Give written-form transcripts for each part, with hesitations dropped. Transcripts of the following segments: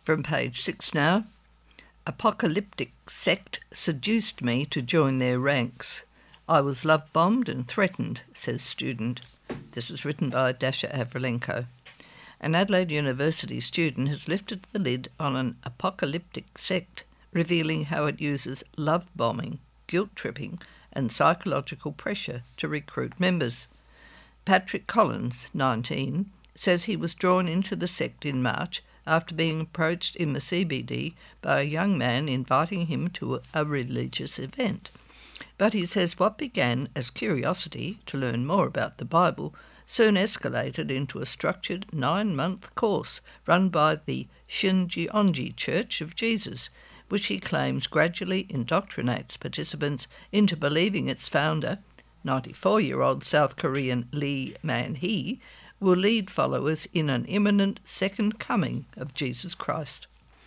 From page 6 now. Apocalyptic sect seduced me to join their ranks. I was love-bombed and threatened, says student. This is written by Dasha Avralenko. An Adelaide University student has lifted the lid on an apocalyptic sect, revealing how it uses love-bombing, guilt-tripping and psychological pressure to recruit members. Patrick Collins, 19, says he was drawn into the sect in March after being approached in the CBD by a young man inviting him to a religious event. But he says what began as curiosity to learn more about the Bible soon escalated into a structured 9-month course run by the Shincheonji Church of Jesus, which he claims gradually indoctrinates participants into believing its founder, 94-year-old South Korean Lee Man-hee, will lead followers in an imminent second coming of Jesus Christ.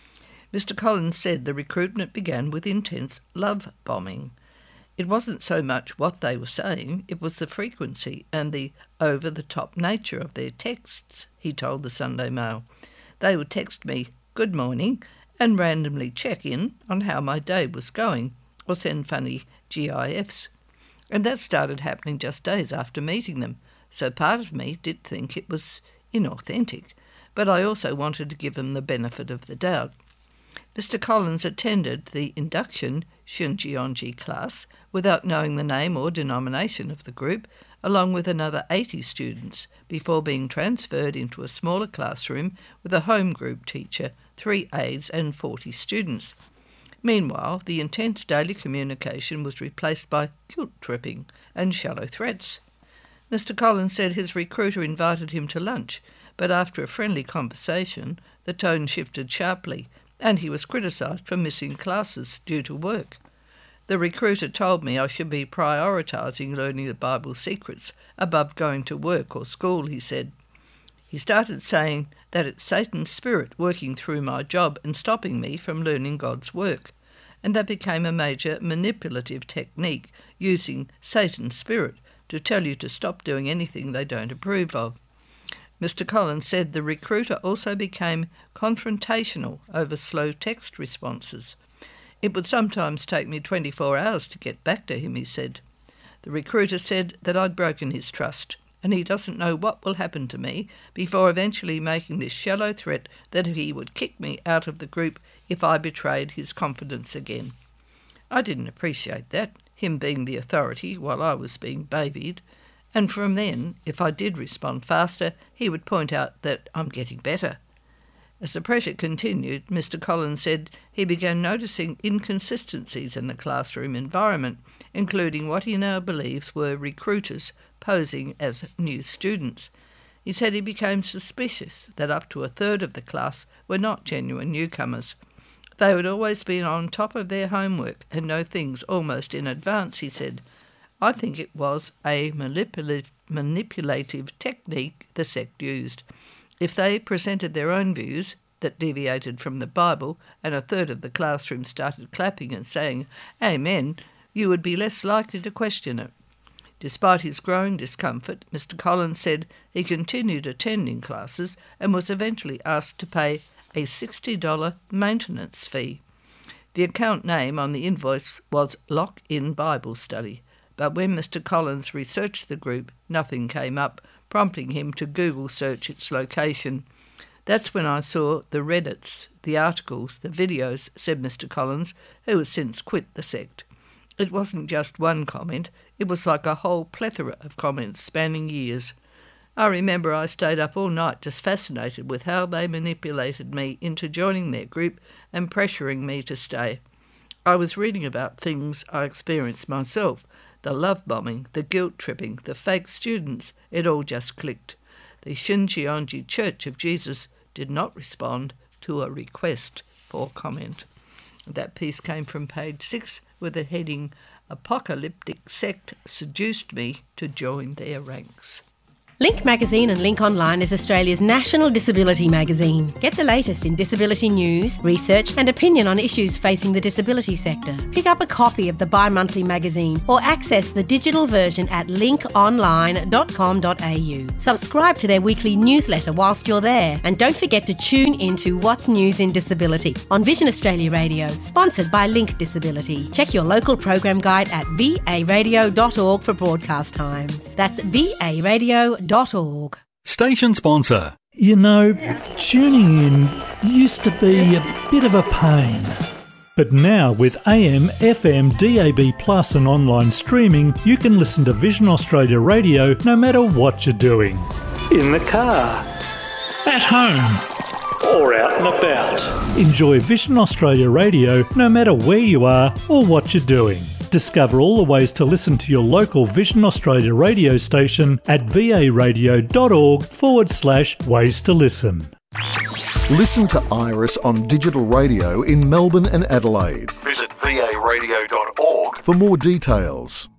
Mr. Collins said the recruitment began with intense love bombing. It wasn't so much what they were saying, it was the frequency and the over-the-top nature of their texts, he told the Sunday Mail. They would text me, "Good morning," and randomly check in on how my day was going, or send funny GIFs. And that started happening just days after meeting them, so part of me did think it was inauthentic, but I also wanted to give them the benefit of the doubt. Mr. Collins attended the induction Shincheonji class without knowing the name or denomination of the group, along with another 80 students, before being transferred into a smaller classroom with a home group teacher, 3 aides and 40 students. Meanwhile, the intense daily communication was replaced by guilt-tripping and shallow threats. Mr. Collins said his recruiter invited him to lunch, but after a friendly conversation, the tone shifted sharply, and he was criticised for missing classes due to work. The recruiter told me I should be prioritising learning the Bible secrets above going to work or school, he said. He started saying that it's Satan's spirit working through my job and stopping me from learning God's work, and that became a major manipulative technique using Satan's spirit to tell you to stop doing anything they don't approve of. Mr. Collins said the recruiter also became confrontational over slow text responses. It would sometimes take me 24 hours to get back to him, he said. The recruiter said that I'd broken his trust, and he doesn't know what will happen to me, before eventually making this shallow threat that he would kick me out of the group if I betrayed his confidence again. I didn't appreciate that, him being the authority while I was being babied, and from then, if I did respond faster, he would point out that I'm getting better. As the pressure continued, Mr. Collins said he began noticing inconsistencies in the classroom environment, including what he now believes were recruiters posing as new students. He said he became suspicious that up to a third of the class were not genuine newcomers. They would always be on top of their homework and know things almost in advance, he said. I think it was a manipulative technique the sect used. If they presented their own views that deviated from the Bible and a third of the classroom started clapping and saying, "Amen," you would be less likely to question it. Despite his growing discomfort, Mr. Collins said he continued attending classes and was eventually asked to pay a $60 maintenance fee. The account name on the invoice was Lock-In Bible Study, but when Mr. Collins researched the group, nothing came up, prompting him to Google search its location. That's when I saw the Reddits, the articles, the videos, said Mr. Collins, who has since quit the sect. It wasn't just one comment, it was like a whole plethora of comments spanning years. I remember I stayed up all night just fascinated with how they manipulated me into joining their group and pressuring me to stay. I was reading about things I experienced myself, the love bombing, the guilt tripping, the fake students, it all just clicked. The Shincheonji Church of Jesus did not respond to a request for comment. That piece came from page 6 with the heading, "Apocalyptic Sect Seduced Me to Join Their Ranks." Link Magazine and Link Online is Australia's national disability magazine. Get the latest in disability news, research and opinion on issues facing the disability sector. Pick up a copy of the bi-monthly magazine or access the digital version at linkonline.com.au. Subscribe to their weekly newsletter whilst you're there, and don't forget to tune into What's News in Disability on Vision Australia Radio, sponsored by Link Disability. Check your local program guide at varadio.org for broadcast times. That's varadio.org. Station sponsor. You know, tuning in used to be a bit of a pain. But now with AM, FM, DAB+ and online streaming, you can listen to Vision Australia Radio no matter what you're doing. In the car, at home, or out and about. Enjoy Vision Australia Radio no matter where you are or what you're doing. Discover all the ways to listen to your local Vision Australia radio station at varadio.org/ways to listen. Listen to Iris on digital radio in Melbourne and Adelaide. Visit varadio.org for more details.